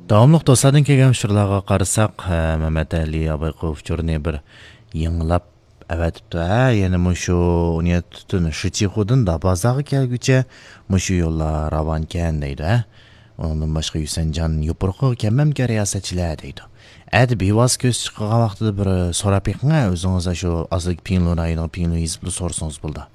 Davamlıq dostlardan kelgan uçurlarga qarasak, Mehmet Ali Abayqov uçurni bir yanılab əvətibdi. Yəni muşu niyetini Şıçixudun da bazağı kelgüçe muşu yolla ravanken deydi. Ondan başqa Yüsencan Yupurqu kemmemke riyasetçiler deydi. Әді бейваз көз çıqığa vaxtıda bir sorap еқіңа, өзіңіз şu azlık pinlu rayının pinlu izbili sorsunuz bulda.